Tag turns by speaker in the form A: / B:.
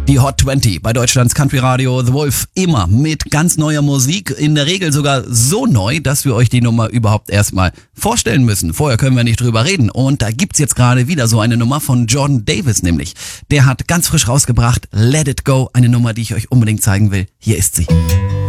A: Die Hot 20 bei Deutschlands Country Radio The Wolf, immer mit ganz neuer Musik, in der Regel sogar so neu, dass wir euch die Nummer überhaupt erstmal vorstellen müssen. Vorher können wir nicht drüber reden und da gibt's jetzt gerade wieder so eine Nummer von Jordan Davis nämlich. Der hat ganz frisch rausgebracht Let It Go, eine Nummer, die ich euch unbedingt zeigen will. Hier ist sie.